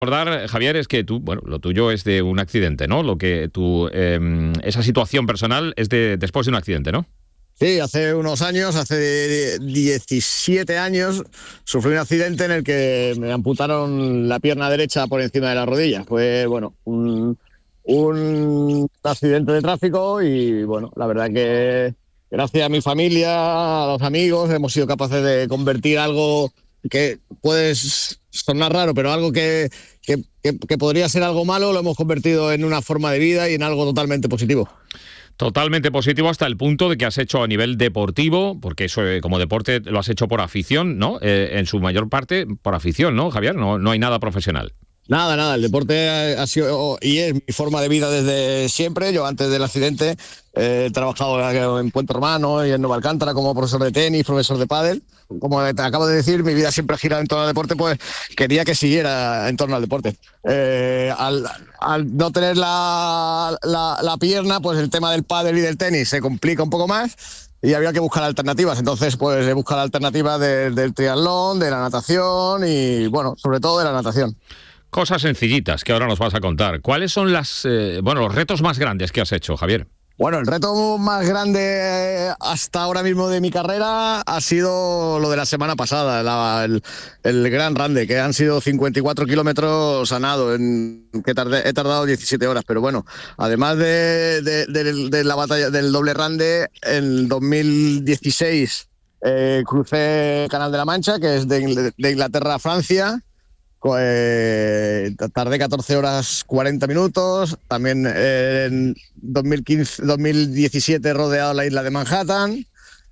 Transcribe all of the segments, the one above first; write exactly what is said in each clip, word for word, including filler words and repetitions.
Recordar, Javier, es que tú, bueno, lo tuyo es de un accidente, ¿no? Lo que tú, eh, esa situación personal es de después de un accidente, ¿no? Sí, hace unos años, hace diecisiete años, sufrí un accidente en el que me amputaron la pierna derecha por encima de la rodilla. Fue, bueno, un, un accidente de tráfico y, bueno, la verdad que gracias a mi familia, a los amigos, hemos sido capaces de convertir algo que puede sonar raro, pero algo que, que, que, que podría ser algo malo, lo hemos convertido en una forma de vida y en algo totalmente positivo. Totalmente positivo hasta el punto de que has hecho a nivel deportivo, porque eso eh, como deporte lo has hecho por afición, ¿no? Eh, en su mayor parte por afición, ¿no, Javier? No, no hay nada profesional. Nada, nada, el deporte ha, ha sido y es mi forma de vida desde siempre. Yo antes del accidente eh, he trabajado en Puente Romano y en Nueva Alcántara como profesor de tenis, profesor de pádel. Como te acabo de decir, mi vida siempre ha girado en torno al deporte, pues quería que siguiera en torno al deporte. Eh, al, al no tener la, la, la pierna, pues el tema del pádel y del tenis se complica un poco más y había que buscar alternativas. Entonces, pues he buscado alternativas de, del triatlón, de la natación y, bueno, sobre todo de la natación. Cosas sencillitas que ahora nos vas a contar. ¿Cuáles son las, eh, bueno, los retos más grandes que has hecho, Javier? Bueno, el reto más grande hasta ahora mismo de mi carrera ha sido lo de la semana pasada, la, el, el Gran Rande, que han sido cincuenta y cuatro kilómetros a nado, en que tardé, he tardado diecisiete horas. Pero bueno, además de, de, de, de la batalla del doble Rande, en dos mil dieciséis eh, crucé el Canal de la Mancha, que es de, de Inglaterra a Francia. Eh, tardé catorce horas cuarenta minutos. También eh, en dos mil quince, dos mil diecisiete he rodeado la isla de Manhattan.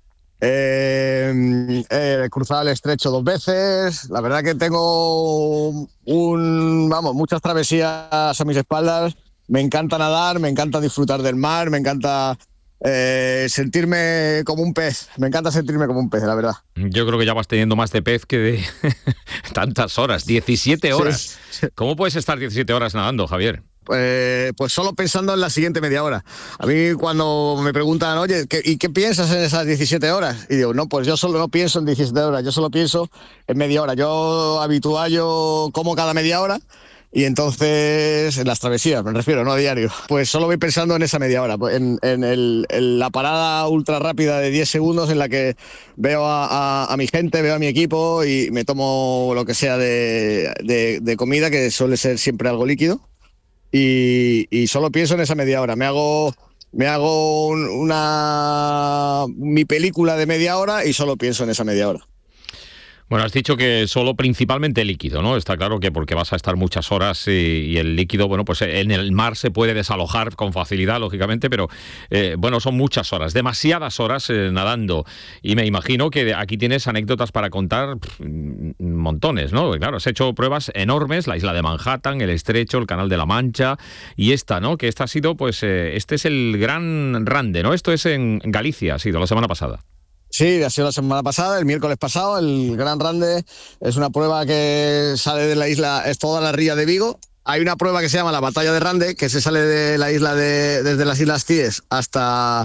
Eh, he cruzado el estrecho dos veces. La verdad que tengo un, vamos, muchas travesías a mis espaldas. Me encanta nadar, me encanta disfrutar del mar, me encanta Eh, sentirme como un pez. Me encanta sentirme como un pez, la verdad. Yo creo que ya vas teniendo más de pez que de tantas horas. diecisiete horas. Sí. ¿Cómo puedes estar diecisiete horas nadando, Javier? Eh, pues solo pensando en la siguiente media hora. A mí cuando me preguntan, oye, ¿qué, ¿y qué piensas en esas diecisiete horas? Y digo, no, pues yo solo no pienso en diecisiete horas, yo solo pienso en media hora. Yo habitual, yo como cada media hora. Y entonces, en las travesías, me refiero, no a diario, pues solo voy pensando en esa media hora, en, en, el, en la parada ultra rápida de diez segundos en la que veo a, a, a mi gente, veo a mi equipo y me tomo lo que sea de, de, de comida, que suele ser siempre algo líquido, y, y solo pienso en esa media hora. Me hago, me hago un, una mi película de media hora y solo pienso en esa media hora. Bueno, has dicho que solo principalmente líquido, ¿no? Está claro que porque vas a estar muchas horas y, y el líquido, bueno, pues en el mar se puede desalojar con facilidad, lógicamente, pero eh, bueno, son muchas horas, demasiadas horas eh, nadando. Y me imagino que aquí tienes anécdotas para contar pff, montones, ¿no? Claro, has hecho pruebas enormes, la isla de Manhattan, el Estrecho, el Canal de la Mancha y esta, ¿no? Que esta ha sido, pues, eh, este es el Gran Rande, ¿no? Esto es en Galicia, ha sido la semana pasada. Sí, ha sido la semana pasada, el miércoles pasado. El Gran Rande es una prueba que sale de la isla, es toda la ría de Vigo. Hay una prueba que se llama la Batalla de Rande, que se sale de la isla de, desde las Islas Cíes hasta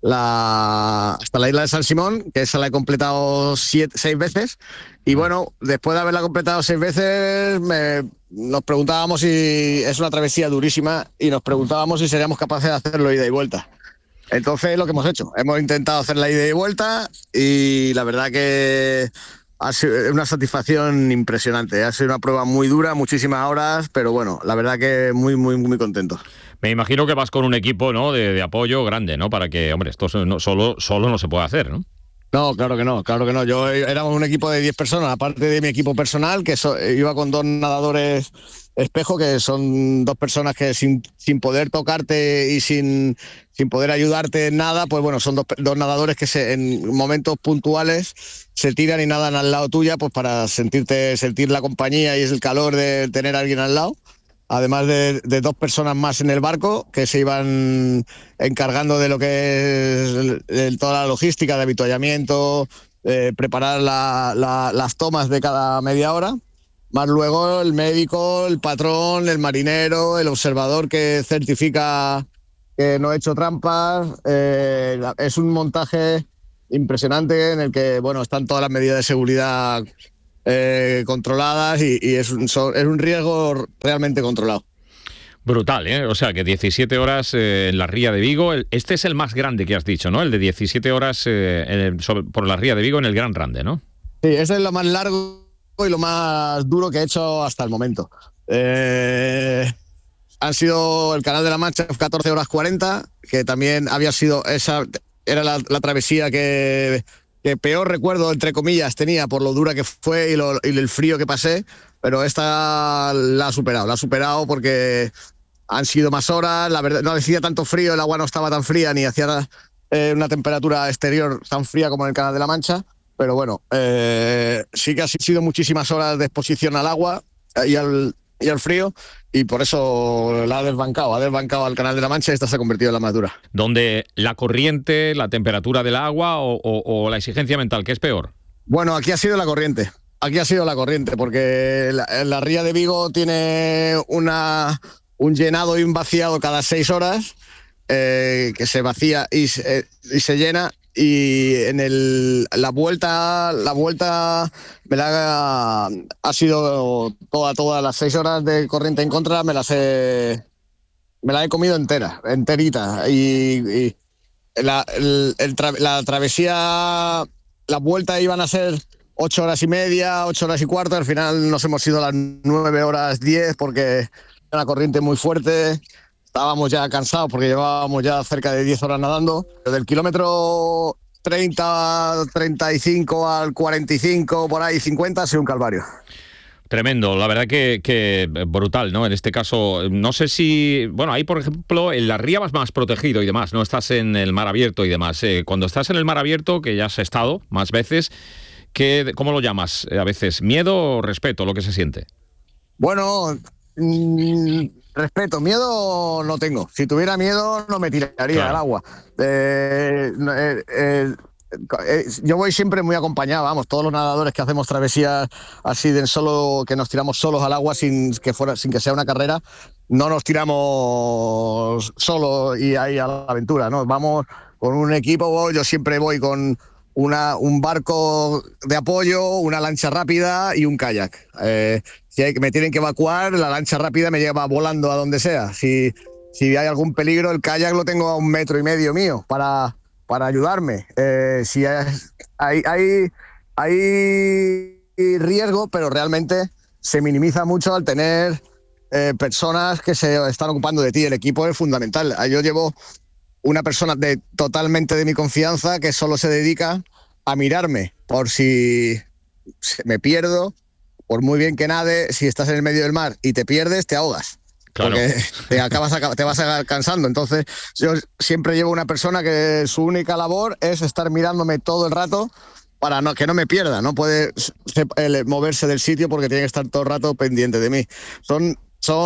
la, hasta la isla de San Simón, que esa la he completado siete, seis veces. Y bueno, después de haberla completado seis veces, me, nos preguntábamos si es una travesía durísima y nos preguntábamos si seríamos capaces de hacerlo ida y vuelta. Entonces es lo que hemos hecho. Hemos intentado hacer la ida y vuelta y la verdad que ha sido una satisfacción impresionante. Ha sido una prueba muy dura, muchísimas horas, pero bueno, la verdad que muy, muy, muy contento. Me imagino que vas con un equipo, ¿no?, de, de apoyo grande, ¿no? Para que, hombre, esto no, solo, solo no se puede hacer, ¿no? No, claro que no, claro que no. Yo éramos un equipo de diez personas, aparte de mi equipo personal, que so, iba con dos nadadores espejo, que son dos personas que sin, sin poder tocarte y sin, sin poder ayudarte en nada, pues bueno, son dos, dos nadadores que se, en momentos puntuales se tiran y nadan al lado tuya, pues para sentirte, sentir la compañía y es el calor de tener a alguien al lado. Además de, de dos personas más en el barco que se iban encargando de lo que es el, el, toda la logística de avituallamiento, eh, preparar la, la, las tomas de cada media hora, más luego el médico, el patrón, el marinero, el observador que certifica que no he hecho trampas. Eh, es un montaje impresionante en el que bueno, están todas las medidas de seguridad eh, controladas y, y es, un, son, es un riesgo realmente controlado. Brutal, ¿eh? O sea, que diecisiete horas eh, en la Ría de Vigo. Este es el más grande que has dicho, ¿no? El de diecisiete horas eh, en el, sobre, por la Ría de Vigo en el Gran Rande, ¿no? Sí, ese es lo más largo y lo más duro que he hecho hasta el momento. Eh, han sido el Canal de la Mancha catorce horas cuarenta, que también había sido esa, era la, la travesía que, que peor recuerdo, entre comillas, tenía por lo dura que fue y, lo, y el frío que pasé, pero esta la ha superado, la ha superado porque han sido más horas, la verdad, no hacía tanto frío, el agua no estaba tan fría, ni hacía eh, una temperatura exterior tan fría como en el Canal de la Mancha, pero bueno, eh, sí que han sido muchísimas horas de exposición al agua y al, y al frío, y por eso la ha desbancado, ha desbancado al Canal de la Mancha y esta se ha convertido en la más dura. ¿Donde la corriente, la temperatura del agua o, o, o la exigencia mental, qué es peor? Bueno, aquí ha sido la corriente. Aquí ha sido la corriente, porque la, la Ría de Vigo tiene una, un llenado y un vaciado cada seis horas, eh, que se vacía y se, y se llena, y en el, la vuelta la vuelta me la ha, ha sido toda, todas las seis horas de corriente en contra, me las he, me la he comido entera, enterita, y, y la, el, el tra, la travesía, la vuelta iban a ser ocho horas y media, ocho horas y cuarto, al final nos hemos ido a las nueve horas diez porque era una corriente muy fuerte, estábamos ya cansados porque llevábamos ya cerca de diez horas nadando. Del kilómetro treinta, treinta y cinco al cuarenta y cinco, por ahí cincuenta, ha sido un calvario. Tremendo, la verdad que, que brutal, ¿no? En este caso, no sé si... Bueno, ahí, por ejemplo, en la ría vas más protegido y demás, ¿no? Estás en el mar abierto y demás. Eh, cuando estás en el mar abierto, que ya has estado más veces, ¿qué, ¿cómo lo llamas? A veces, ¿miedo o respeto lo que se siente? Bueno, mmm, respeto, miedo no tengo. Si tuviera miedo no me tiraría claro. al agua. Eh, eh, eh, eh, yo voy siempre muy acompañado, vamos, todos los nadadores que hacemos travesías así de solo, que nos tiramos solos al agua sin que fuera, sin que sea una carrera, no nos tiramos solos y ahí a la aventura, ¿no? Vamos con un equipo, yo siempre voy con Una, un barco de apoyo, una lancha rápida y un kayak. Eh, si hay, me tienen que evacuar, la lancha rápida me lleva volando a donde sea. Si, si hay algún peligro, el kayak lo tengo a un metro y medio mío para, para ayudarme. Eh, si hay, hay, hay, hay riesgo, pero realmente se minimiza mucho al tener eh, personas que se están ocupando de ti. El equipo es fundamental. Yo llevo una persona de, totalmente de mi confianza que solo se dedica a mirarme por si me pierdo, por muy bien que nade, si estás en el medio del mar y te pierdes, te ahogas. Claro. Porque te, acabas, te vas a cansando. Entonces yo siempre llevo una persona que su única labor es estar mirándome todo el rato para no, que no me pierda. No puede moverse del sitio porque tiene que estar todo el rato pendiente de mí. Son...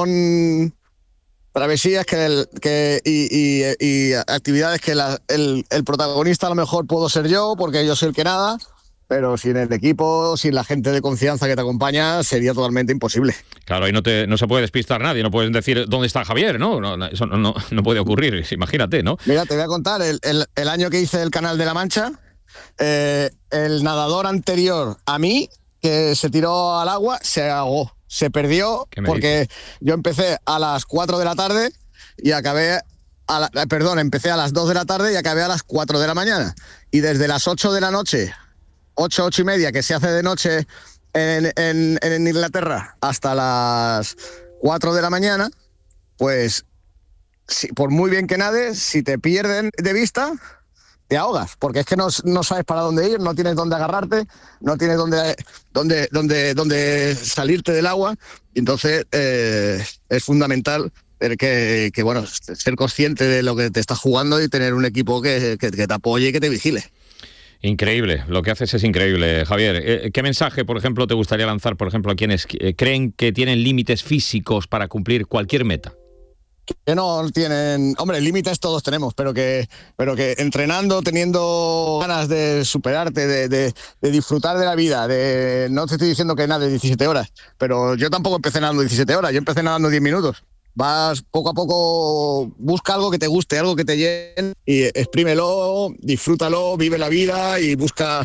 son travesías que, el, que y, y, y actividades que la, el, el protagonista a lo mejor puedo ser yo porque yo soy el que nada, pero sin el equipo, sin la gente de confianza que te acompaña, sería totalmente imposible. Claro, ahí no, te, no se puede despistar nadie, no puedes decir dónde está Javier, ¿no? no eso no, no, no puede ocurrir, imagínate, ¿no? Mira, te voy a contar, el, el, el año que hice el Canal de la Mancha, eh, el nadador anterior a mí, que se tiró al agua, se ahogó. Se perdió porque dices? Yo empecé a las cuatro de la tarde y acabé, a la, perdón, empecé a las dos de la tarde y acabé a las cuatro de la mañana. Y desde las ocho de la noche, ocho, ocho y media, que se hace de noche en, en, en Inglaterra, hasta las cuatro de la mañana, pues si, por muy bien que nades, si te pierden de vista, te ahogas, porque es que no, no sabes para dónde ir, no tienes dónde agarrarte, no tienes dónde, dónde, dónde, dónde salirte del agua, y entonces eh, es fundamental que, que, bueno, ser consciente de lo que te estás jugando y tener un equipo que, que, que te apoye y que te vigile. Increíble, lo que haces es increíble, Javier. ¿Qué mensaje, por ejemplo, te gustaría lanzar, por ejemplo, a quienes creen que tienen límites físicos para cumplir cualquier meta? Que no tienen, hombre, límites todos tenemos, pero que, pero que entrenando, teniendo ganas de superarte, de, de, de disfrutar de la vida, de, no te estoy diciendo que nades diecisiete horas, pero yo tampoco empecé nadando diecisiete horas, yo empecé nadando diez minutos. Vas poco a poco, busca algo que te guste, algo que te llene y exprímelo, disfrútalo, vive la vida y busca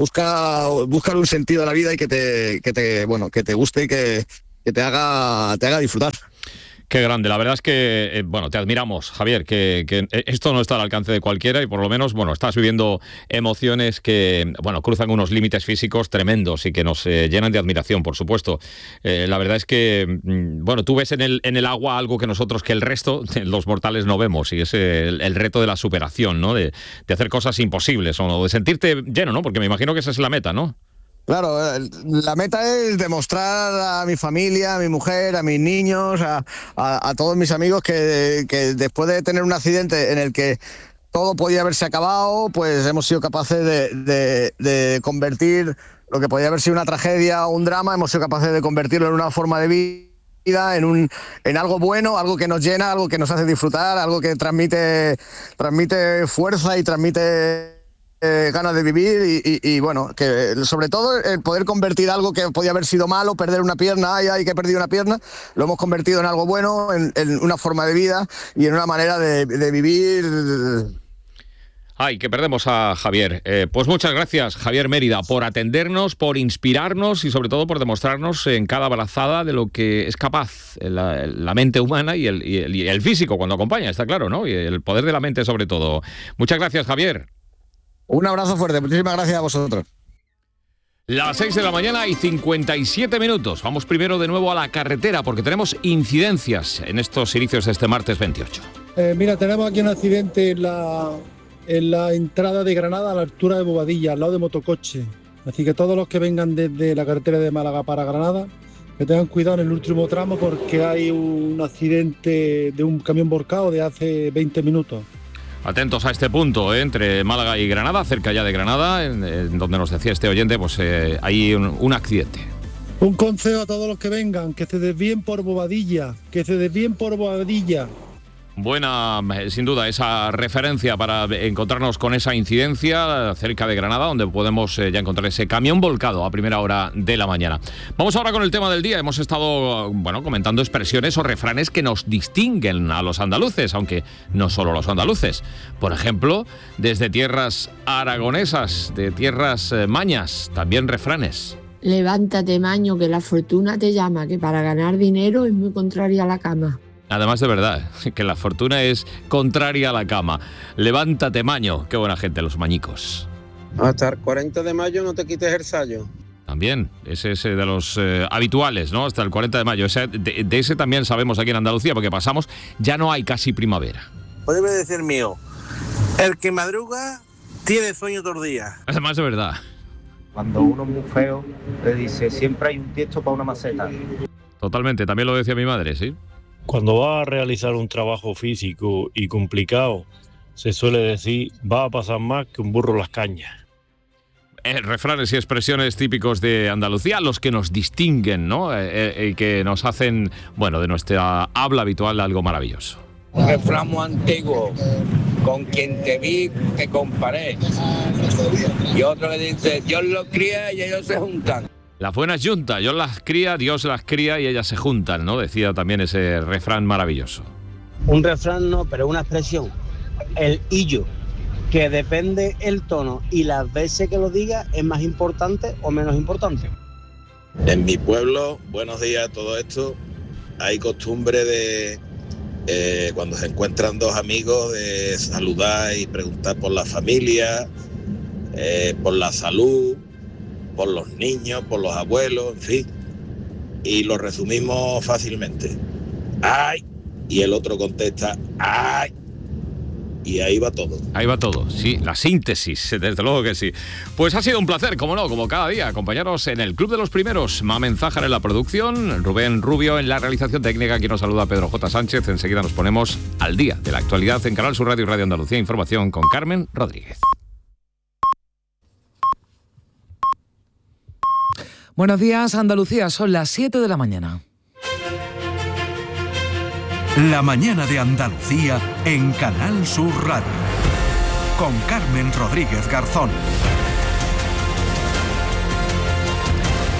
busca, busca un sentido a la vida y que te, que te, bueno, que te guste y que, que te haga, te haga disfrutar. Qué grande, la verdad es que, eh, bueno, te admiramos, Javier, que, que esto no está al alcance de cualquiera y por lo menos, bueno, estás viviendo emociones que, bueno, cruzan unos límites físicos tremendos y que nos eh, llenan de admiración, por supuesto. Eh, la verdad es que, bueno, tú ves en el, en el agua algo que nosotros, que el resto, los mortales, no vemos, y es el, el reto de la superación, ¿no? De, de hacer cosas imposibles o de sentirte lleno, ¿no? Porque me imagino que esa es la meta, ¿no? Claro, la meta es demostrar a mi familia, a mi mujer, a mis niños, a, a, a todos mis amigos que, que después de tener un accidente en el que todo podía haberse acabado, pues hemos sido capaces de, de, de convertir lo que podía haber sido una tragedia o un drama, hemos sido capaces de convertirlo en una forma de vida, en un en algo bueno, algo que nos llena, algo que nos hace disfrutar, algo que transmite, transmite fuerza y transmite Eh, ganas de vivir y, y, y bueno, que sobre todo el poder convertir algo que podía haber sido malo, perder una pierna, ay, ay, que he perdido una pierna, lo hemos convertido en algo bueno, en, en una forma de vida y en una manera de, de vivir. Ay, que perdemos a Javier. Eh, pues muchas gracias, Javier Mérida, por atendernos, por inspirarnos y sobre todo por demostrarnos en cada brazada de lo que es capaz la, la mente humana y el, y, el, y el físico cuando acompaña, está claro, ¿no? Y el poder de la mente sobre todo. Muchas gracias, Javier. Un abrazo fuerte, muchísimas gracias a vosotros. Las seis de la mañana y cincuenta y siete minutos. Vamos primero de nuevo a la carretera porque tenemos incidencias en estos inicios de este martes veintiocho. Eh, mira, tenemos aquí un accidente en la, en la entrada de Granada a la altura de Bobadilla, al lado de Motocoche. Así que todos los que vengan desde la carretera de Málaga para Granada, que tengan cuidado en el último tramo porque hay un accidente de un camión volcado de hace veinte minutos. Atentos a este punto, ¿eh? Entre Málaga y Granada, cerca ya de Granada, en, en donde nos decía este oyente, pues eh, hay un, un accidente. Un consejo a todos los que vengan, que se desvíen por Bobadilla, que se desvíen por Bobadilla. Buena, sin duda, esa referencia para encontrarnos con esa incidencia cerca de Granada, donde podemos eh, ya encontrar ese camión volcado a primera hora de la mañana. Vamos ahora con el tema del día. Hemos estado, bueno, comentando expresiones o refranes que nos distinguen a los andaluces, aunque no solo los andaluces. Por ejemplo, desde tierras aragonesas, de tierras eh, mañas, también refranes. Levántate, maño, que la fortuna te llama, que para ganar dinero es muy contraria a la cama. Además de verdad, que la fortuna es contraria a la cama. Levántate, maño. Qué buena gente, los mañicos. Hasta el cuarenta de mayo no te quites el sayo. También, ese es de los eh, habituales, ¿no? Hasta el cuarenta de mayo. Ese, de, de ese también sabemos aquí en Andalucía, porque pasamos, ya no hay casi primavera. Puede decir mío, el que madruga tiene sueño todos los días. Además de verdad. Cuando uno es muy feo, le dice, siempre hay un tiesto para una maceta. Totalmente, también lo decía mi madre, ¿sí? Cuando va a realizar un trabajo físico y complicado, se suele decir, va a pasar más que un burro las cañas. Eh, refranes y expresiones típicos de Andalucía, los que nos distinguen, ¿no? Y eh, eh, que nos hacen, bueno, de nuestra habla habitual algo maravilloso. Un refrán muy antiguo, con quien te vi, te comparé. Y otro que dice, Dios los cría y ellos se juntan. Las buenas juntas, Dios las cría, Dios las cría y ellas se juntan, ¿no? Decía también ese refrán maravilloso. Un refrán no, pero una expresión. El illo, que depende el tono y las veces que lo diga es más importante o menos importante. En mi pueblo, buenos días, todo esto, hay costumbre de, eh, cuando se encuentran dos amigos, de saludar y preguntar por la familia, eh, por la salud, por los niños, por los abuelos, en fin. Y lo resumimos fácilmente. ¡Ay! Y el otro contesta, ¡ay! Y ahí va todo. Ahí va todo, sí, la síntesis, desde luego que sí. Pues ha sido un placer, como no, como cada día, acompañaros en el Club de los Primeros. Mamen Zájar en la producción, Rubén Rubio en la realización técnica. Aquí nos saluda Pedro J. Sánchez. Enseguida nos ponemos al día de la actualidad en Canal Sur Radio y Radio Andalucía Información con Carmen Rodríguez. Buenos días, Andalucía, son las siete de la mañana. La mañana de Andalucía en Canal Sur Radio. Con Carmen Rodríguez Garzón.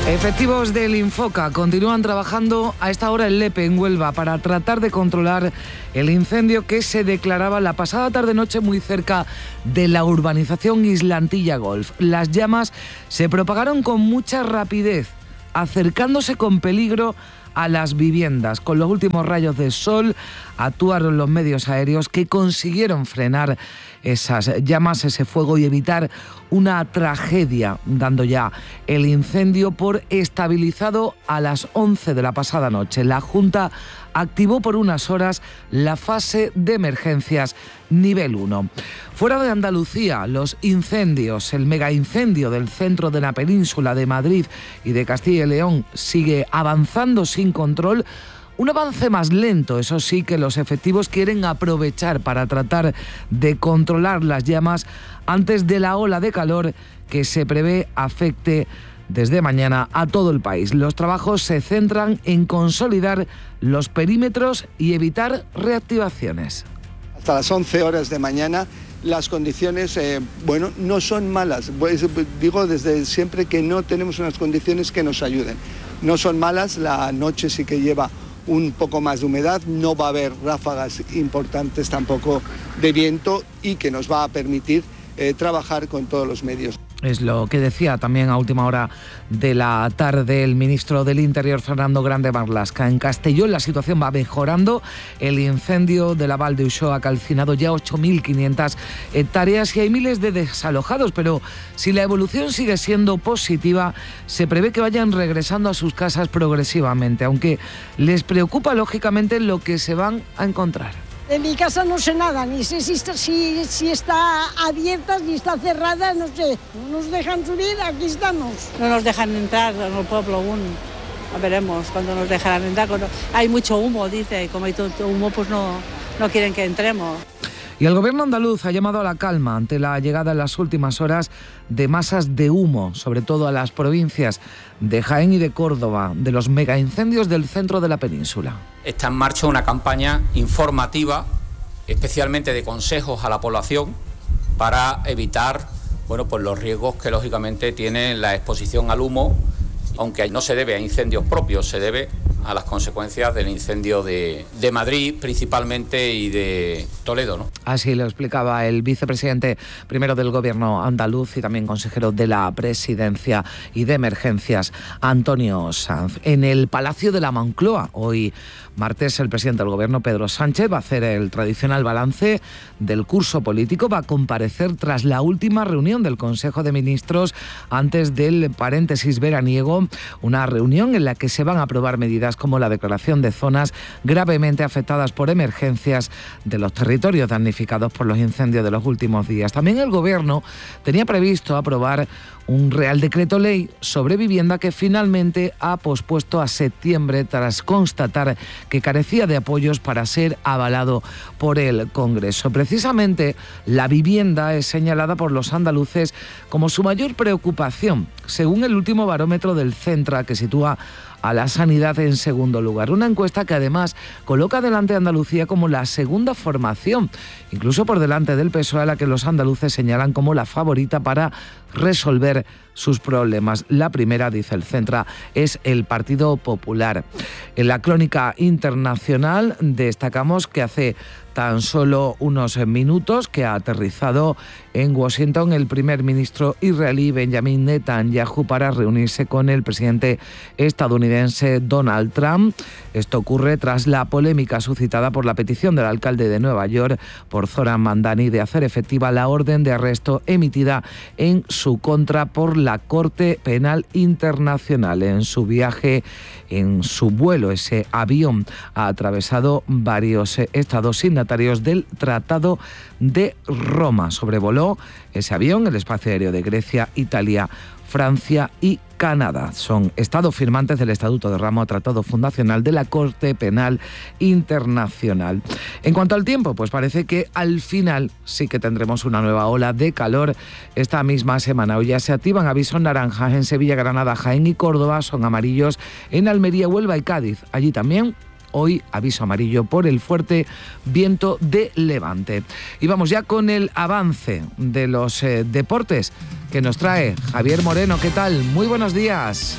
Efectivos del Infoca continúan trabajando a esta hora en Lepe, en Huelva, para tratar de controlar el incendio que se declaraba la pasada tarde-noche muy cerca de la urbanización Islantilla Golf. Las llamas se propagaron con mucha rapidez, acercándose con peligro a las viviendas. Con los últimos rayos de sol actuaron los medios aéreos que consiguieron frenar esas llamas, ese fuego y evitar una tragedia, dando ya el incendio por estabilizado a las once de la pasada noche. La Junta activó por unas horas la fase de emergencias nivel uno. Fuera de Andalucía, los incendios, el megaincendio del centro de la península de Madrid y de Castilla y León sigue avanzando sin control. Un avance más lento, eso sí, que los efectivos quieren aprovechar para tratar de controlar las llamas antes de la ola de calor que se prevé afecte desde mañana a todo el país. Los trabajos se centran en consolidar los perímetros y evitar reactivaciones. Hasta las once horas de mañana las condiciones, eh, bueno, no son malas. Pues, digo desde siempre que no tenemos unas condiciones que nos ayuden. No son malas, la noche sí que lleva un poco más de humedad, no va a haber ráfagas importantes tampoco de viento y que nos va a permitir eh, trabajar con todos los medios. Es lo que decía también a última hora de la tarde el ministro del Interior, Fernando Grande Marlaska. En Castellón la situación va mejorando. El incendio de la Val de Uxó ha calcinado ya ocho mil quinientas hectáreas y hay miles de desalojados, pero si la evolución sigue siendo positiva, se prevé que vayan regresando a sus casas progresivamente, aunque les preocupa lógicamente lo que se van a encontrar. De mi casa no sé nada, ni sé si está, si, si está abierta, si está cerrada, no sé. No nos dejan subir, aquí estamos. No nos dejan entrar en el pueblo aún. Veremos cuando nos dejarán entrar. Hay mucho humo, dice, y como hay tanto humo, pues no, no quieren que entremos. Y el gobierno andaluz ha llamado a la calma ante la llegada en las últimas horas de masas de humo, sobre todo a las provincias de Jaén y de Córdoba, de los megaincendios del centro de la península. Está en marcha una campaña informativa, especialmente de consejos a la población, para evitar, bueno, pues los riesgos que lógicamente tiene la exposición al humo, aunque no se debe a incendios propios, se debe a las consecuencias del incendio de, de Madrid principalmente y de Toledo, ¿no? Así lo explicaba el vicepresidente primero del gobierno andaluz y también consejero de la presidencia y de emergencias, Antonio Sanz. En el Palacio de la Moncloa, hoy martes, el presidente del gobierno, Pedro Sánchez, va a hacer el tradicional balance del curso político, va a comparecer tras la última reunión del Consejo de Ministros antes del paréntesis veraniego, una reunión en la que se van a aprobar medidas como la declaración de zonas gravemente afectadas por emergencias de los territorios damnificados por los incendios de los últimos días. También el gobierno tenía previsto aprobar un Real Decreto Ley sobre vivienda que finalmente ha pospuesto a septiembre tras constatar que carecía de apoyos para ser avalado por el Congreso. Precisamente la vivienda es señalada por los andaluces como su mayor preocupación, según el último barómetro del Centra, que sitúa a la sanidad en segundo lugar. Una encuesta que además coloca delante a Andalucía como la segunda formación, incluso por delante del P S O E, a la que los andaluces señalan como la favorita para resolver sus problemas. La primera, dice el Centra, es el Partido Popular. En la crónica internacional destacamos que hace tan solo unos minutos que ha aterrizado en Washington el primer ministro israelí Benjamin Netanyahu para reunirse con el presidente estadounidense Donald Trump. Esto ocurre tras la polémica suscitada por la petición del alcalde de Nueva York, por Zoran Mandani, de hacer efectiva la orden de arresto emitida en su contra por la Corte Penal Internacional. En su viaje, en su vuelo, ese avión ha atravesado varios estados signatarios del Tratado de Roma. Sobrevoló ese avión el espacio aéreo de Grecia, Italia, Francia y Canadá. Son estados firmantes del Estatuto de Roma, tratado fundacional de la Corte Penal Internacional. En cuanto al tiempo, pues parece que al final sí que tendremos una nueva ola de calor esta misma semana. Hoy ya se activan avisos naranjas en Sevilla, Granada, Jaén y Córdoba, son amarillos en Almería, Huelva y Cádiz. Allí también hoy aviso amarillo por el fuerte viento de levante. Y vamos ya con el avance de los eh, deportes que nos trae Javier Moreno. ¿Qué tal? Muy buenos días.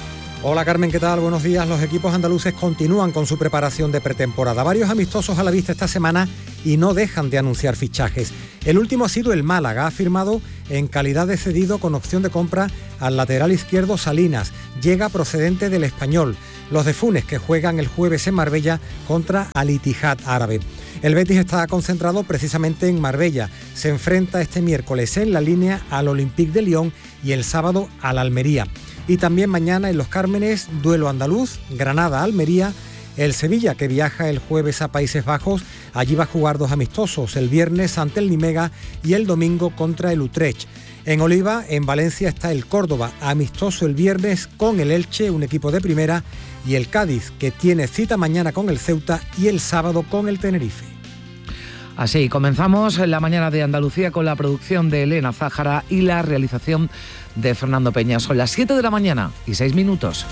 Hola Carmen, ¿qué tal? Buenos días. Los equipos andaluces continúan con su preparación de pretemporada. Varios amistosos a la vista esta semana y no dejan de anunciar fichajes. El último ha sido el Málaga. Ha firmado en calidad de cedido con opción de compra al lateral izquierdo Salinas. Llega procedente del Español. Los de Funes, que juegan el jueves en Marbella contra Al Ittihad árabe. El Betis está concentrado precisamente en Marbella. Se enfrenta este miércoles en la línea al Olympique de Lyon y el sábado al Almería. Y también mañana en Los Cármenes, duelo andaluz, Granada-Almería. El Sevilla, que viaja el jueves a Países Bajos, allí va a jugar dos amistosos, el viernes ante el Nimega y el domingo contra el Utrecht. En Oliva, en Valencia, está el Córdoba, amistoso el viernes con el Elche, un equipo de primera, y el Cádiz, que tiene cita mañana con el Ceuta y el sábado con el Tenerife. Así, comenzamos en la mañana de Andalucía con la producción de Elena Zájara y la realización de Fernando Peña. Son las siete de la mañana y seis minutos.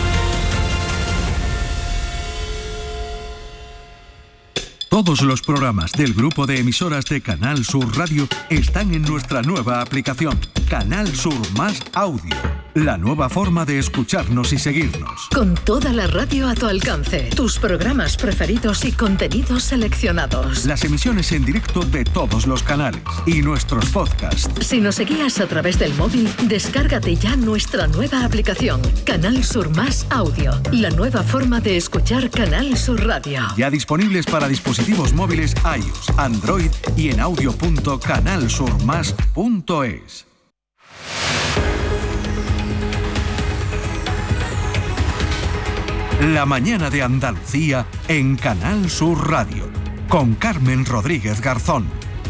Todos los programas del grupo de emisoras de Canal Sur Radio están en nuestra nueva aplicación, Canal Sur Más Audio. La nueva forma de escucharnos y seguirnos. Con toda la radio a tu alcance, tus programas preferidos y contenidos seleccionados. Las emisiones en directo de todos los canales y nuestros podcasts. Si nos seguías a través del móvil, descárgate ya nuestra nueva aplicación, Canal Sur Más Audio. La nueva forma de escuchar Canal Sur Radio. Ya disponibles para dispositivos móviles iOS, Android y en audio punto canal sur más punto es. La mañana de Andalucía en Canal Sur Radio, con Carmen Rodríguez Garzón.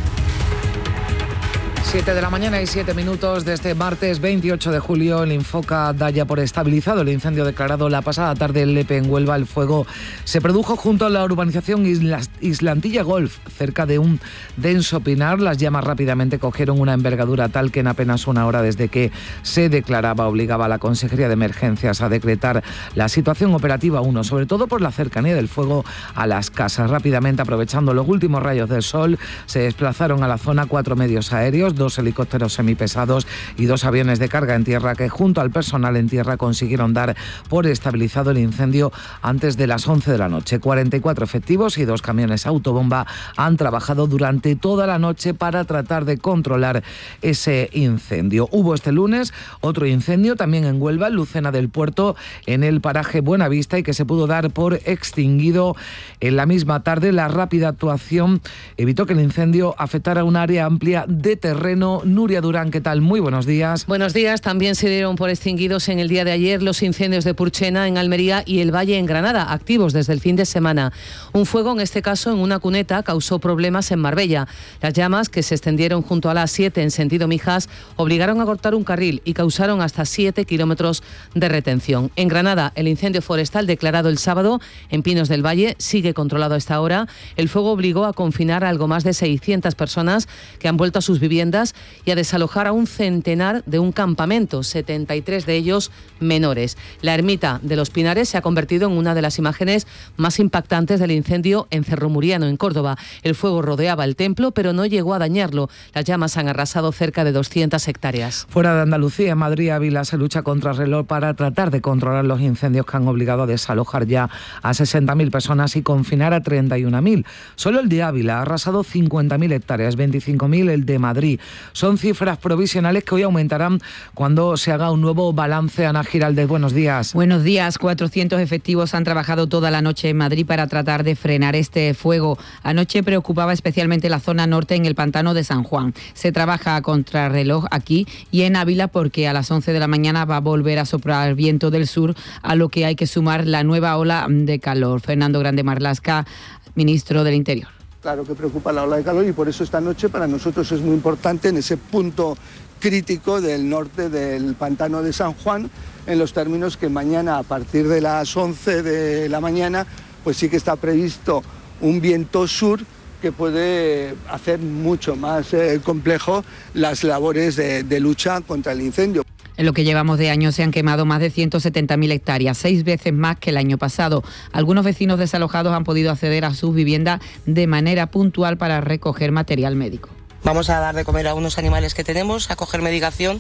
siete de la mañana y siete minutos de este martes veintiocho de julio. El Infoca da ya por estabilizado el incendio declarado la pasada tarde en Lepe, en Huelva. El fuego se produjo junto a la urbanización Isla, Islantilla Golf, cerca de un denso pinar. Las llamas rápidamente cogieron una envergadura tal que en apenas una hora desde que se declaraba obligaba a la Consejería de Emergencias a decretar la situación operativa uno, sobre todo por la cercanía del fuego a las casas. Rápidamente, aprovechando los últimos rayos del sol, se desplazaron a la zona cuatro medios aéreos, dos helicópteros semipesados y dos aviones de carga en tierra que junto al personal en tierra consiguieron dar por estabilizado el incendio antes de las once de la noche. cuarenta y cuatro efectivos y dos camiones autobomba han trabajado durante toda la noche para tratar de controlar ese incendio. Hubo este lunes otro incendio también en Huelva, en Lucena del Puerto, en el paraje Buenavista, y que se pudo dar por extinguido en la misma tarde. La rápida actuación evitó que el incendio afectara un área amplia de terreno. Nuria Durán, ¿qué tal? Muy buenos días. Buenos días. También se dieron por extinguidos en el día de ayer los incendios de Purchena en Almería y el Valle en Granada, activos desde el fin de semana. Un fuego, en este caso en una cuneta, causó problemas en Marbella. Las llamas, que se extendieron junto a la A siete en sentido Mijas, obligaron a cortar un carril y causaron hasta siete kilómetros de retención. En Granada, el incendio forestal declarado el sábado en Pinos del Valle sigue controlado a esta hora. El fuego obligó a confinar a algo más de seiscientas personas que han vuelto a sus viviendas y a desalojar a un centenar de un campamento, setenta y tres de ellos menores. La ermita de los Pinares se ha convertido en una de las imágenes más impactantes del incendio en Cerro Muriano, en Córdoba. El fuego rodeaba el templo, pero no llegó a dañarlo. Las llamas han arrasado cerca de doscientas hectáreas. Fuera de Andalucía, en Madrid, Ávila, se lucha contra reloj para tratar de controlar los incendios que han obligado a desalojar ya a sesenta mil personas y confinar a treinta y una mil. Solo el de Ávila ha arrasado cincuenta mil hectáreas, veinticinco mil el de Madrid. Son cifras provisionales que hoy aumentarán cuando se haga un nuevo balance. Ana Giraldez, buenos días. Buenos días. cuatrocientos efectivos han trabajado toda la noche en Madrid para tratar de frenar este fuego. Anoche preocupaba especialmente la zona norte en el pantano de San Juan. Se trabaja a contrarreloj aquí y en Ávila porque a las once de la mañana va a volver a soplar viento del sur, a lo que hay que sumar la nueva ola de calor. Fernando Grande Marlaska, ministro del Interior. Claro que preocupa la ola de calor y por eso esta noche para nosotros es muy importante en ese punto crítico del norte del pantano de San Juan, en los términos que mañana a partir de las once de la mañana pues sí que está previsto un viento sur que puede hacer mucho más eh, complejo las labores de, de lucha contra el incendio. En lo que llevamos de año se han quemado más de ciento setenta mil hectáreas, seis veces más que el año pasado. Algunos vecinos desalojados han podido acceder a sus viviendas de manera puntual para recoger material médico. Vamos a dar de comer a unos animales que tenemos, a coger medicación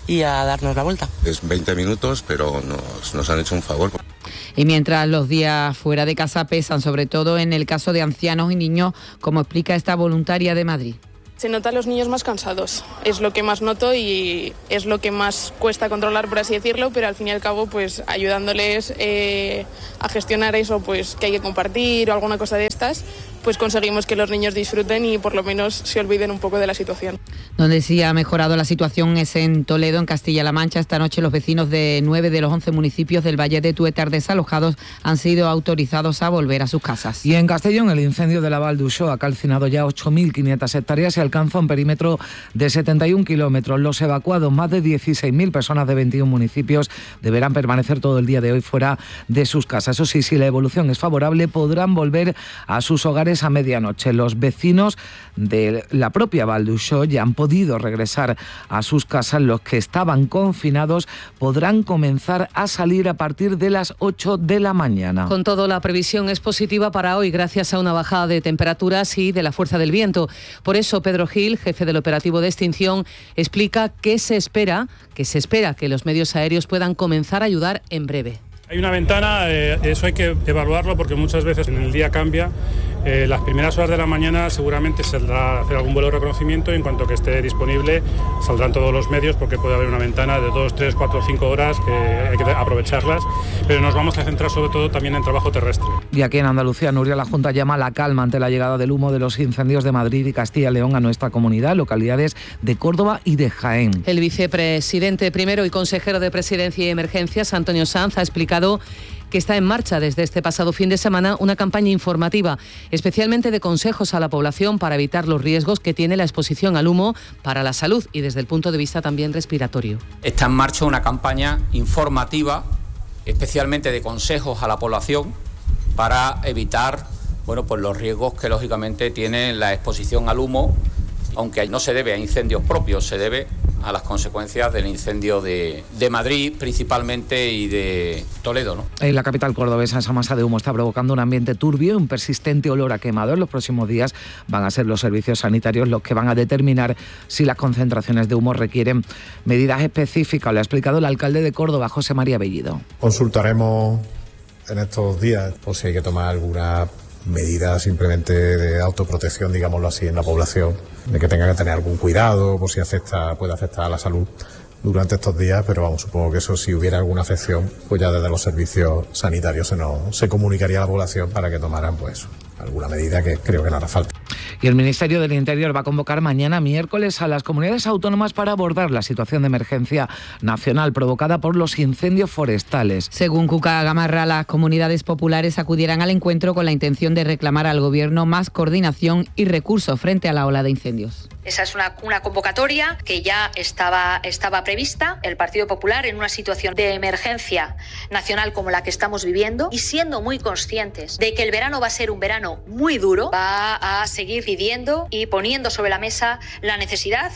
y a darnos la vuelta. Es veinte minutos, pero nos, nos han hecho un favor. Y mientras los días fuera de casa pesan, sobre todo en el caso de ancianos y niños, como explica esta voluntaria de Madrid. Se notan los niños más cansados, es lo que más noto y es lo que más cuesta controlar, por así decirlo, pero al fin y al cabo, pues ayudándoles eh, a gestionar eso, pues que hay que compartir o alguna cosa de estas, pues conseguimos que los niños disfruten y por lo menos se olviden un poco de la situación. Donde sí ha mejorado la situación es en Toledo, en Castilla-La Mancha. Esta noche los vecinos de nueve de los once municipios del Valle de Tuétar desalojados han sido autorizados a volver a sus casas. Y en Castellón, el incendio de la Val d'Uixó ha calcinado ya ocho mil quinientas hectáreas y alcanza un perímetro de setenta y un kilómetros. Los evacuados, más de dieciséis mil personas de veintiún municipios, deberán permanecer todo el día de hoy fuera de sus casas. Eso sí, si la evolución es favorable, podrán volver a sus hogares a medianoche. Los vecinos de la propia Val d'Uixó ya han podido regresar a sus casas. Los que estaban confinados podrán comenzar a salir a partir de las ocho de la mañana. Con todo, la previsión es positiva para hoy gracias a una bajada de temperaturas y de la fuerza del viento. Por eso, Pedro Gil, jefe del operativo de extinción, explica que se espera, que se espera que los medios aéreos puedan comenzar a ayudar en breve. Hay una ventana, eh, eso hay que evaluarlo porque muchas veces en el día cambia. Eh, las primeras horas de la mañana seguramente saldrá a hacer algún vuelo de reconocimiento y en cuanto que esté disponible saldrán todos los medios porque puede haber una ventana de dos, tres, cuatro, cinco horas que hay que aprovecharlas, pero nos vamos a centrar sobre todo también en trabajo terrestre. Y aquí en Andalucía, Nuria, la Junta llama a la calma ante la llegada del humo de los incendios de Madrid y Castilla y León a nuestra comunidad, localidades de Córdoba y de Jaén. El vicepresidente primero y consejero de Presidencia y Emergencias, Antonio Sanz, ha explicado que está en marcha desde este pasado fin de semana una campaña informativa, especialmente de consejos a la población para evitar los riesgos que tiene la exposición al humo para la salud y desde el punto de vista también respiratorio. Está en marcha una campaña informativa, especialmente de consejos a la población para evitar, bueno, pues los riesgos que lógicamente tiene la exposición al humo, aunque no se debe a incendios propios, se debe a las consecuencias del incendio de, de Madrid principalmente y de Toledo, ¿no? En la capital cordobesa, esa masa de humo está provocando un ambiente turbio y un persistente olor a quemado. En los próximos días van a ser los servicios sanitarios los que van a determinar si las concentraciones de humo requieren medidas específicas. Lo ha explicado el alcalde de Córdoba, José María Bellido. Consultaremos en estos días por si hay que tomar alguna medida simplemente de autoprotección, digámoslo así, en la población, de que tenga que tener algún cuidado por si afecta, puede afectar a la salud durante estos días, pero vamos, supongo que eso, si hubiera alguna afección, pues ya desde los servicios sanitarios se, nos, se comunicaría a la población para que tomaran pues alguna medida, que creo que no hará falta. Y el Ministerio del Interior va a convocar mañana miércoles a las comunidades autónomas para abordar la situación de emergencia nacional provocada por los incendios forestales. Según Cuca Gamarra, las comunidades populares acudieran al encuentro con la intención de reclamar al Gobierno más coordinación y recursos frente a la ola de incendios. Esa es una, una convocatoria que ya estaba, estaba prevista. El Partido Popular, en una situación de emergencia nacional como la que estamos viviendo y siendo muy conscientes de que el verano va a ser un verano muy duro, va a seguir pidiendo y poniendo sobre la mesa la necesidad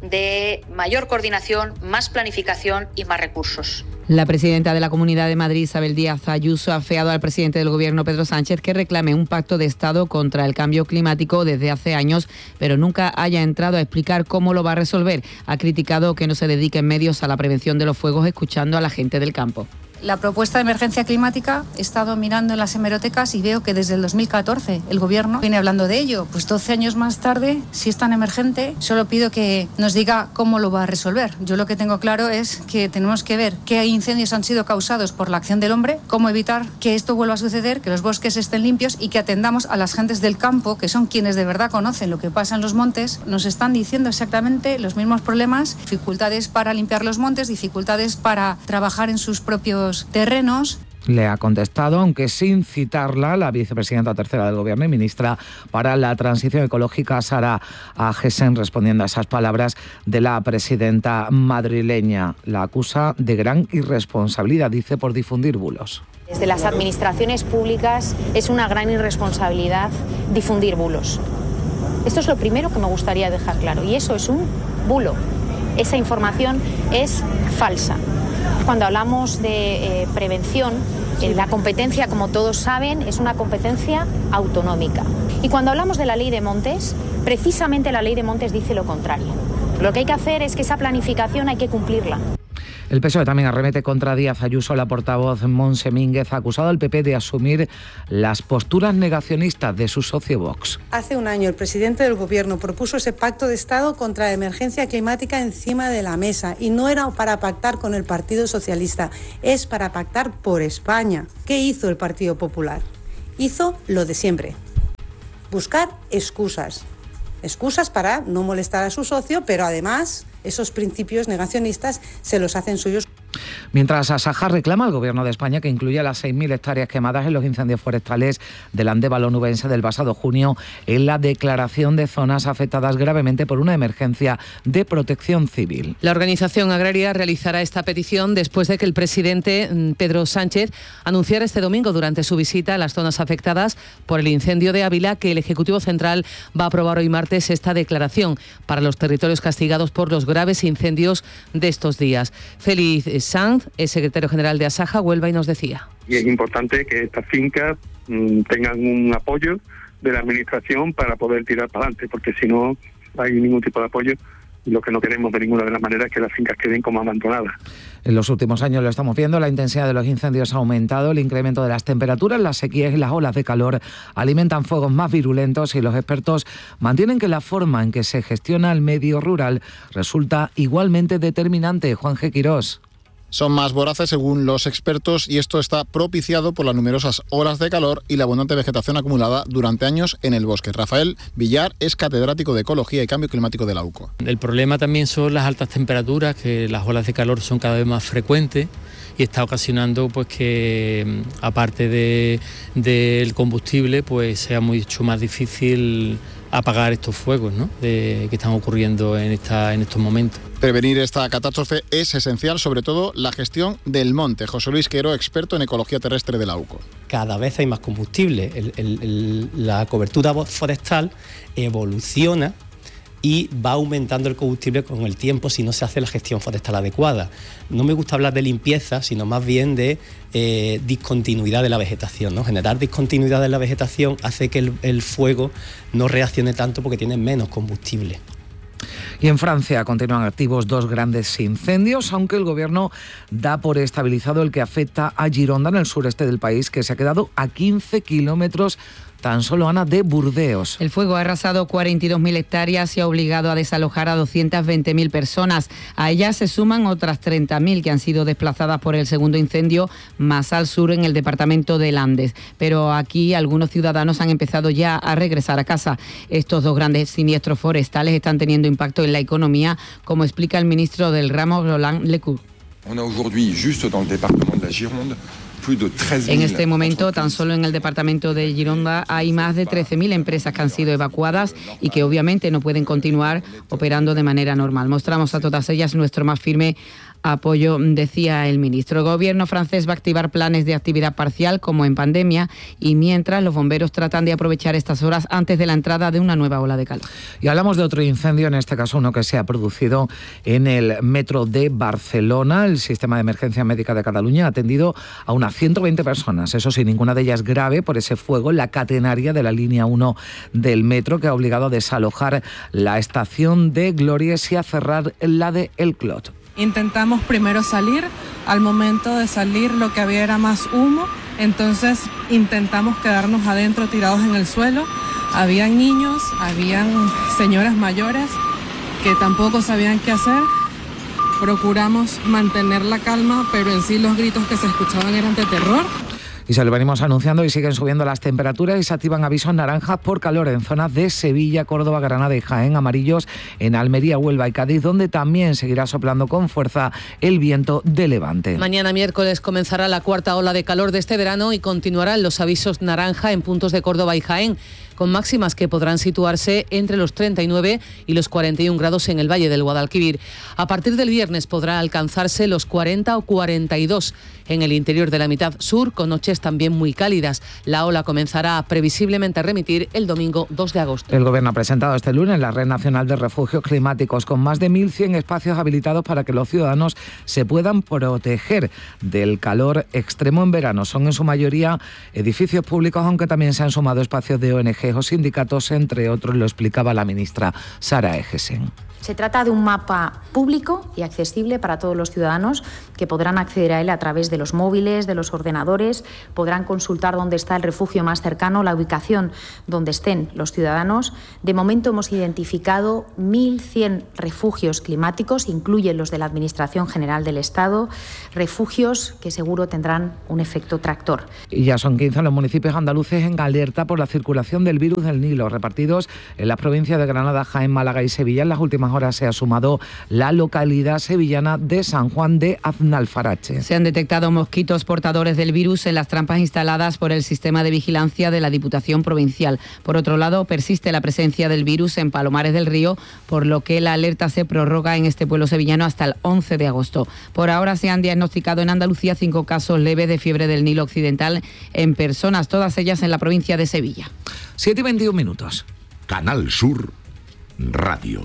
de mayor coordinación, más planificación y más recursos. La presidenta de la Comunidad de Madrid, Isabel Díaz Ayuso, ha afeado al presidente del Gobierno, Pedro Sánchez, que reclame un pacto de Estado contra el cambio climático desde hace años, pero nunca haya entrado a explicar cómo lo va a resolver. Ha criticado que no se dediquen medios a la prevención de los fuegos, escuchando a la gente del campo. La propuesta de emergencia climática, he estado mirando en las hemerotecas y veo que desde el dos mil catorce el Gobierno viene hablando de ello. Pues doce años más tarde, si es tan emergente, solo pido que nos diga cómo lo va a resolver. Yo lo que tengo claro es que tenemos que ver qué incendios han sido causados por la acción del hombre, cómo evitar que esto vuelva a suceder, que los bosques estén limpios y que atendamos a las gentes del campo, que son quienes de verdad conocen lo que pasa en los montes. Nos están diciendo exactamente los mismos problemas, dificultades para limpiar los montes, dificultades para trabajar en sus propios terrenos. Le ha contestado, aunque sin citarla, la vicepresidenta tercera del Gobierno y ministra para la Transición Ecológica, Sara Agesen, respondiendo a esas palabras de la presidenta madrileña. La acusa de gran irresponsabilidad, dice, por difundir bulos. Desde las administraciones públicas es una gran irresponsabilidad difundir bulos. Esto es lo primero que me gustaría dejar claro, y eso es un bulo. Esa información es falsa. Cuando hablamos de eh, prevención, eh, la competencia, como todos saben, es una competencia autonómica. Y cuando hablamos de la ley de montes, precisamente la ley de montes dice lo contrario. Lo que hay que hacer es que esa planificación hay que cumplirla. El P S O E también arremete contra Díaz Ayuso. La portavoz Montse Mínguez ha acusado al P P de asumir las posturas negacionistas de su socio Vox. Hace un año el presidente del Gobierno propuso ese pacto de Estado contra la emergencia climática encima de la mesa y no era para pactar con el Partido Socialista, es para pactar por España. ¿Qué hizo el Partido Popular? Hizo lo de siempre, buscar excusas. Excusas para no molestar a su socio, pero además esos principios negacionistas se los hacen suyos. Mientras Asaja reclama al Gobierno de España que incluya las seis mil hectáreas quemadas en los incendios forestales del Andévalo onubense del pasado junio en la declaración de zonas afectadas gravemente por una emergencia de protección civil. La organización agraria realizará esta petición después de que el presidente Pedro Sánchez anunciara este domingo durante su visita a las zonas afectadas por el incendio de Ávila que el Ejecutivo Central va a aprobar hoy martes esta declaración para los territorios castigados por los graves incendios de estos días. Félix Sanz, el secretario general de Asaja, Huelva, y nos decía. Y es importante que estas fincas mmm, tengan un apoyo de la administración para poder tirar para adelante, porque si no hay ningún tipo de apoyo, lo que no queremos de ninguna de las maneras es que las fincas queden como abandonadas. En los últimos años lo estamos viendo, la intensidad de los incendios ha aumentado, el incremento de las temperaturas, las sequías y las olas de calor alimentan fuegos más virulentos y los expertos mantienen que la forma en que se gestiona el medio rural resulta igualmente determinante. Juan G. Quirós. Son más voraces según los expertos y esto está propiciado por las numerosas olas de calor y la abundante vegetación acumulada durante años en el bosque. Rafael Villar es catedrático de Ecología y Cambio Climático de la U C O. El problema también son las altas temperaturas, que las olas de calor son cada vez más frecuentes y está ocasionando pues que aparte de, del combustible pues sea mucho más difícil apagar estos fuegos, ¿no?, de, que están ocurriendo en, esta, en estos momentos. Prevenir esta catástrofe es esencial, sobre todo la gestión del monte. José Luis Quero, experto en ecología terrestre de la U C O. Cada vez hay más combustible, el, el, el, la cobertura forestal evoluciona y va aumentando el combustible con el tiempo si no se hace la gestión forestal adecuada. No me gusta hablar de limpieza, sino más bien de eh, discontinuidad de la vegetación, ¿no? Generar discontinuidad de la vegetación hace que el, el fuego no reaccione tanto porque tiene menos combustible. Y en Francia continúan activos dos grandes incendios, aunque el gobierno da por estabilizado el que afecta a Gironda, en el sureste del país, que se ha quedado a quince kilómetros tan solo, Ana, de Burdeos. El fuego ha arrasado cuarenta y dos mil hectáreas y ha obligado a desalojar a doscientas veinte mil personas. A ellas se suman otras treinta mil que han sido desplazadas por el segundo incendio más al sur en el departamento de Landes. Pero aquí algunos ciudadanos han empezado ya a regresar a casa. Estos dos grandes siniestros forestales están teniendo impacto en la economía, como explica el ministro del ramo, Roland Lecourt. On a aujourd'hui, juste dans le département de la Gironde, En este momento, tan solo en el departamento de Gironda hay más de trece mil empresas que han sido evacuadas y que obviamente no pueden continuar operando de manera normal. Mostramos a todas ellas nuestro más firme apoyo, decía el ministro. El gobierno francés va a activar planes de actividad parcial como en pandemia y mientras los bomberos tratan de aprovechar estas horas antes de la entrada de una nueva ola de calor. Y hablamos de otro incendio, en este caso uno que se ha producido en el metro de Barcelona. El sistema de emergencia médica de Cataluña ha atendido a unas ciento veinte personas, eso sí, ninguna de ellas grave por ese fuego en la catenaria de la línea uno del metro que ha obligado a desalojar la estación de Glorias y a cerrar la de El Clot. Intentamos primero salir, al momento de salir lo que había era más humo, entonces intentamos quedarnos adentro tirados en el suelo. Habían niños, habían señoras mayores que tampoco sabían qué hacer. Procuramos mantener la calma, pero en sí los gritos que se escuchaban eran de terror. Y se lo venimos anunciando y siguen subiendo las temperaturas y se activan avisos naranjas por calor en zonas de Sevilla, Córdoba, Granada y Jaén, amarillos en Almería, Huelva y Cádiz, donde también seguirá soplando con fuerza el viento de levante. Mañana miércoles comenzará la cuarta ola de calor de este verano y continuarán los avisos naranja en puntos de Córdoba y Jaén, con máximas que podrán situarse entre los treinta y nueve y los cuarenta y un grados en el Valle del Guadalquivir. A partir del viernes podrá alcanzarse los cuarenta o cuarenta y dos en el interior de la mitad sur, con noches también muy cálidas. La ola comenzará previsiblemente a remitir el domingo dos de agosto. El Gobierno ha presentado este lunes la Red Nacional de Refugios Climáticos, con más de mil cien espacios habilitados para que los ciudadanos se puedan proteger del calor extremo en verano. Son en su mayoría edificios públicos, aunque también se han sumado espacios de O N G o sindicatos, entre otros, lo explicaba la ministra Sara Egesen. Se trata de un mapa público y accesible para todos los ciudadanos que podrán acceder a él a través de los móviles, de los ordenadores, podrán consultar dónde está el refugio más cercano, la ubicación donde estén los ciudadanos. De momento hemos identificado mil cien refugios climáticos, incluyen los de la Administración General del Estado, refugios que seguro tendrán un efecto tractor. Y ya son quince los municipios andaluces en alerta por la circulación del virus del Nilo, repartidos en las provincias de Granada, Jaén, Málaga y Sevilla. En las últimas horas se ha sumado la localidad sevillana de San Juan de Aznalfarache. Se han detectado mosquitos portadores del virus en las trampas instaladas por el sistema de vigilancia de la Diputación Provincial. Por otro lado, persiste la presencia del virus en Palomares del Río, por lo que la alerta se prorroga en este pueblo sevillano hasta el once de agosto. Por ahora se han diagnosticado en Andalucía cinco casos leves de fiebre del Nilo Occidental en personas, todas ellas en la provincia de Sevilla. siete y veintiún minutos. Canal Sur Radio.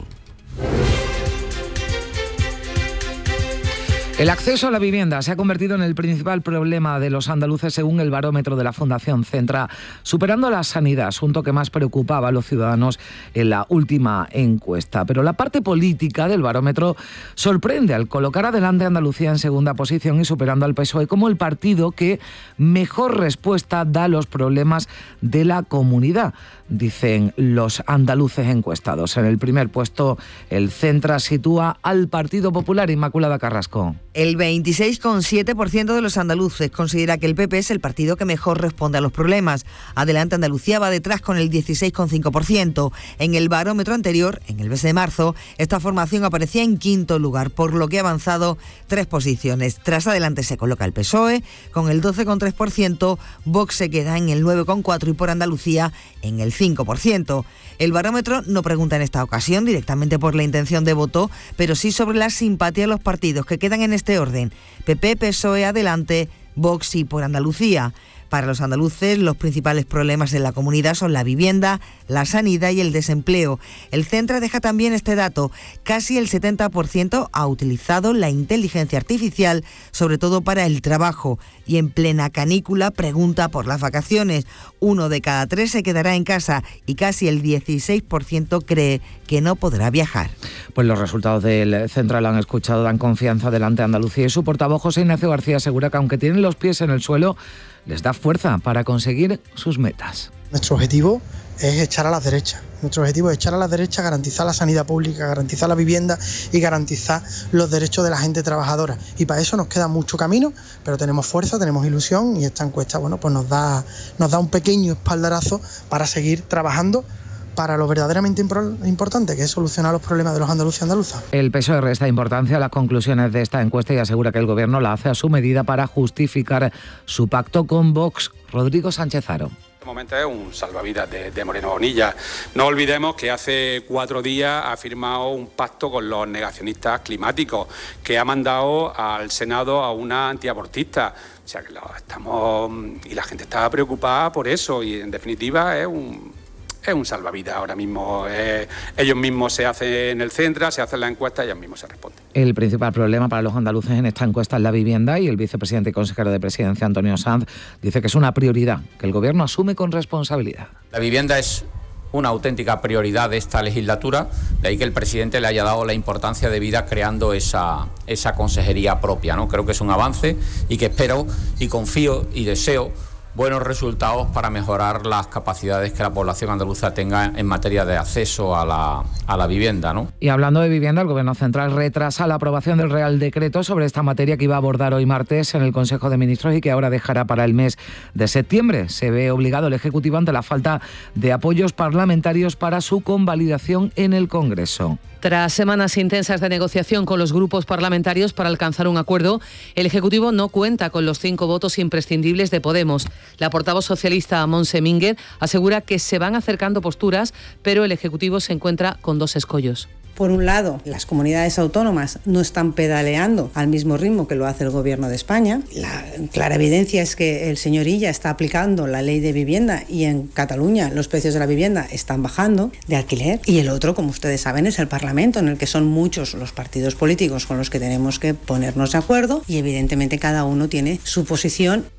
El acceso a la vivienda se ha convertido en el principal problema de los andaluces según el barómetro de la Fundación Centra, superando la sanidad, asunto que más preocupaba a los ciudadanos en la última encuesta. Pero la parte política del barómetro sorprende al colocar adelante a Andalucía en segunda posición y superando al P S O E como el partido que mejor respuesta da a los problemas de la comunidad, dicen los andaluces encuestados. En el primer puesto, el Centra sitúa al Partido Popular. Inmaculada Carrasco. El veintiséis coma siete por ciento de los andaluces considera que el P P es el partido que mejor responde a los problemas. Adelante Andalucía va detrás con el dieciséis coma cinco por ciento. En el barómetro anterior, en el mes de marzo, esta formación aparecía en quinto lugar, por lo que ha avanzado tres posiciones. Tras Adelante se coloca el P S O E con el doce coma tres por ciento, Vox se queda en el nueve coma cuatro por ciento y por Andalucía en el cinco por ciento. El barómetro no pregunta en esta ocasión directamente por la intención de voto, pero sí sobre la simpatía a los partidos que quedan en este orden: P P, P S O E, Adelante, Vox y Por Andalucía. Para los andaluces, los principales problemas de la comunidad son la vivienda, la sanidad y el desempleo. El Centra deja también este dato: casi el setenta por ciento ha utilizado la inteligencia artificial, sobre todo para el trabajo, y en plena canícula pregunta por las vacaciones. Uno de cada tres se quedará en casa y casi el dieciséis por ciento cree que no podrá viajar. Pues los resultados del Central, lo han escuchado, dan confianza Adelante Andalucía, y su portavoz José Ignacio García asegura que aunque tienen los pies en el suelo, les da fuerza para conseguir sus metas. Nuestro objetivo es echar a las derechas. Nuestro objetivo es echar a las derechas, garantizar la sanidad pública, garantizar la vivienda y garantizar los derechos de la gente trabajadora. Y para eso nos queda mucho camino, pero tenemos fuerza, tenemos ilusión, y esta encuesta, bueno, pues nos da, nos da un pequeño espaldarazo para seguir trabajando para lo verdaderamente importante, que es solucionar los problemas de los andaluces y andaluzas. El P S O E resta importancia a las conclusiones de esta encuesta y asegura que el Gobierno la hace a su medida para justificar su pacto con Vox. Rodrigo Sánchez Haro. Este momento es un salvavidas de, de Moreno Bonilla. No olvidemos que hace cuatro días ha firmado un pacto con los negacionistas climáticos, que ha mandado al Senado a una antiabortista. O sea, que lo estamos, y la gente está preocupada por eso, y en definitiva es un... Es un salvavidas ahora mismo. Eh, ellos mismos se hacen el Centra, se hacen la encuesta y ellos mismos se responden. El principal problema para los andaluces en esta encuesta es la vivienda, y el vicepresidente y consejero de Presidencia, Antonio Sanz, dice que es una prioridad que el Gobierno asume con responsabilidad. La vivienda es una auténtica prioridad de esta legislatura, de ahí que el presidente le haya dado la importancia debida creando esa, esa consejería propia, ¿no? Creo que es un avance y que espero y confío y deseo buenos resultados para mejorar las capacidades que la población andaluza tenga en materia de acceso a la, a la vivienda, ¿no? Y hablando de vivienda, el Gobierno Central retrasa la aprobación del Real Decreto sobre esta materia que iba a abordar hoy martes en el Consejo de Ministros y que ahora dejará para el mes de septiembre. Se ve obligado el Ejecutivo ante la falta de apoyos parlamentarios para su convalidación en el Congreso. Tras semanas intensas de negociación con los grupos parlamentarios para alcanzar un acuerdo, el Ejecutivo no cuenta con los cinco votos imprescindibles de Podemos. La portavoz socialista Montse Mínguez asegura que se van acercando posturas, pero el Ejecutivo se encuentra con dos escollos. Por un lado, las comunidades autónomas no están pedaleando al mismo ritmo que lo hace el Gobierno de España. La clara evidencia es que el señor Illa está aplicando la ley de vivienda y en Cataluña los precios de la vivienda están bajando de alquiler. Y el otro, como ustedes saben, es el Parlamento, en el que son muchos los partidos políticos con los que tenemos que ponernos de acuerdo y evidentemente cada uno tiene su posición.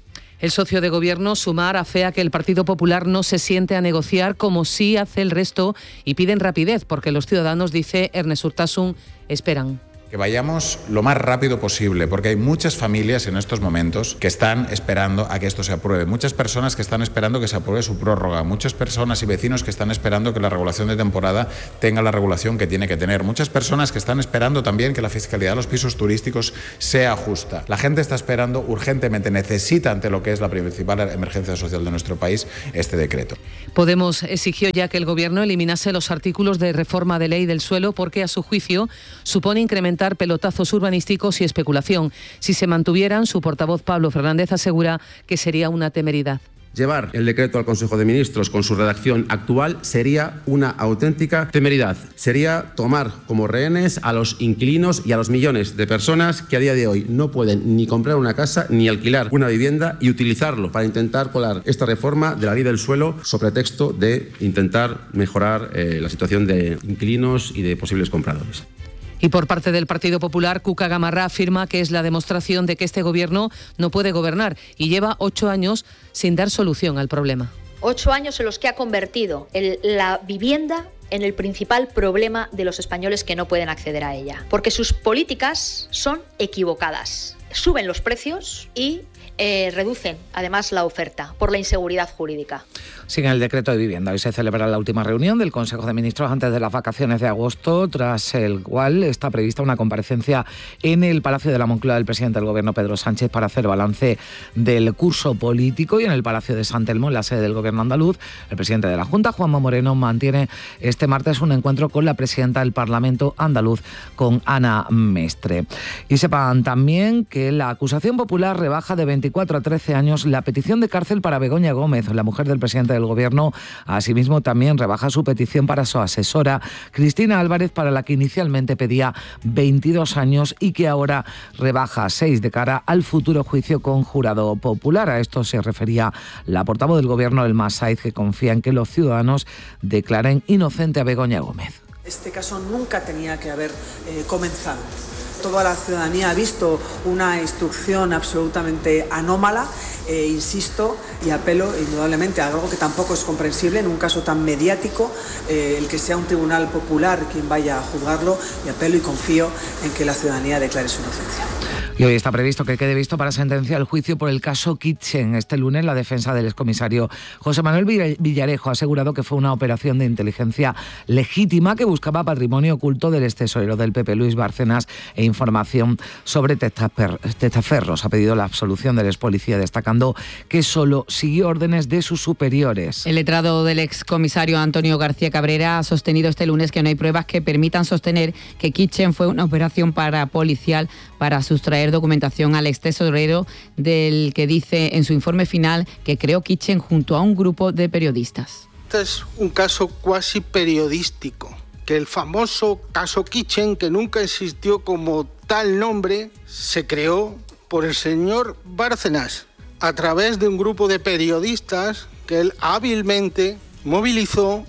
El socio de gobierno, Sumar, afea que el Partido Popular no se siente a negociar como sí hace el resto y piden rapidez porque los ciudadanos, dice Ernest Urtasun, esperan. Que vayamos lo más rápido posible, porque hay muchas familias en estos momentos que están esperando a que esto se apruebe, muchas personas que están esperando que se apruebe su prórroga, muchas personas y vecinos que están esperando que la regulación de temporada tenga la regulación que tiene que tener, muchas personas que están esperando también que la fiscalidad de los pisos turísticos sea justa. La gente está esperando urgentemente, necesita ante lo que es la principal emergencia social de nuestro país este decreto. Podemos exigió ya que el Gobierno eliminase los artículos de reforma de ley del suelo porque, a su juicio, supone incrementar pelotazos urbanísticos y especulación. Si se mantuvieran, su portavoz Pablo Fernández asegura que sería una temeridad. Llevar el decreto al Consejo de Ministros con su redacción actual sería una auténtica temeridad. Sería tomar como rehenes a los inquilinos y a los millones de personas que a día de hoy no pueden ni comprar una casa ni alquilar una vivienda y utilizarlo para intentar colar esta reforma de la ley del suelo sobre pretexto de intentar mejorar eh, la situación de inquilinos y de posibles compradores. Y por parte del Partido Popular, Cuca Gamarra afirma que es la demostración de que este gobierno no puede gobernar y lleva ocho años sin dar solución al problema. Ocho años en los que ha convertido el, la vivienda en el principal problema de los españoles que no pueden acceder a ella. Porque sus políticas son equivocadas. Suben los precios y eh, reducen además la oferta por la inseguridad jurídica. Sigue el decreto de vivienda. Hoy se celebra la última reunión del Consejo de Ministros antes de las vacaciones de agosto, tras el cual está prevista una comparecencia en el Palacio de la Moncloa del presidente del Gobierno, Pedro Sánchez, para hacer balance del curso político, y en el Palacio de San Telmo, en la sede del Gobierno andaluz, el presidente de la Junta, Juanma Moreno, mantiene este martes un encuentro con la presidenta del Parlamento andaluz, con Ana Mestre. Y sepan también que la acusación popular rebaja de veinticuatro a trece años la petición de cárcel para Begoña Gómez, la mujer del presidente del Gobierno. Asimismo, también rebaja su petición para su asesora, Cristina Álvarez, para la que inicialmente pedía veintidós años y que ahora rebaja a seis de cara al futuro juicio con jurado popular. A esto se refería la portavoz del Gobierno, Elma Saiz, que confía en que los ciudadanos declaren inocente a Begoña Gómez. Este caso nunca tenía que haber eh, comenzado. Toda la ciudadanía ha visto una instrucción absolutamente anómala, eh, insisto, y apelo indudablemente a algo que tampoco es comprensible en un caso tan mediático, eh, el que sea un tribunal popular quien vaya a juzgarlo, y apelo y confío en que la ciudadanía declare su inocencia. Y hoy está previsto que quede visto para sentencia el juicio por el caso Kitchen. Este lunes, la defensa del excomisario José Manuel Villarejo ha asegurado que fue una operación de inteligencia legítima que buscaba patrimonio oculto del extesorero del P P, Luis Bárcenas, e información sobre testaferros. Ha pedido la absolución del expolicía, destacando que solo siguió órdenes de sus superiores. El letrado del excomisario Antonio García Cabrera ha sostenido este lunes que no hay pruebas que permitan sostener que Kitchen fue una operación parapolicial para sustraer documentación al extesorero, del que dice en su informe final que creó Kitchen junto a un grupo de periodistas. Este es un caso cuasi periodístico, que el famoso caso Kitchen, que nunca existió como tal nombre, se creó por el señor Bárcenas a través de un grupo de periodistas que él hábilmente movilizó.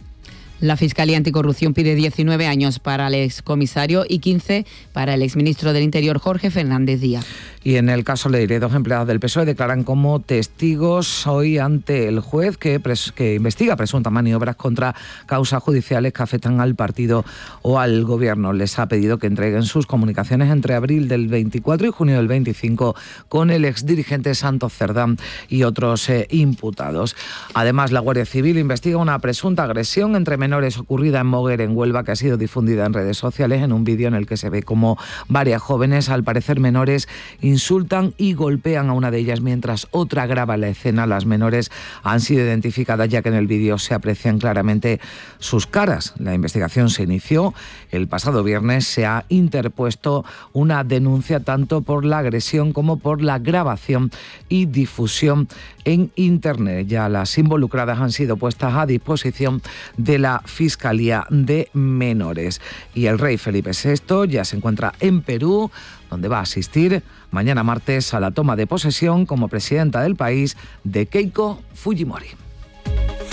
La Fiscalía Anticorrupción pide diecinueve años para el excomisario y quince para el exministro del Interior, Jorge Fernández Díaz. Y en el caso Leire, dos empleados del P S O E declaran como testigos hoy ante el juez que, pres, que investiga presuntas maniobras contra causas judiciales que afectan al partido o al Gobierno. Les ha pedido que entreguen sus comunicaciones entre abril del veinticuatro y junio del veinticinco con el exdirigente Santos Cerdán y otros eh, imputados. Además, la Guardia Civil investiga una presunta agresión entre menores ocurrida en Moguer, en Huelva, que ha sido difundida en redes sociales en un vídeo en el que se ve como varias jóvenes, al parecer menores, insultan y golpean a una de ellas mientras otra graba la escena. Las menores han sido identificadas ya que en el vídeo se aprecian claramente sus caras. La investigación se inició el pasado viernes. Se ha interpuesto una denuncia tanto por la agresión como por la grabación y difusión en Internet. Ya las involucradas han sido puestas a disposición de la Fiscalía de Menores. Y el rey Felipe sexto ya se encuentra en Perú, donde va a asistir mañana martes a la toma de posesión como presidenta del país de Keiko Fujimori.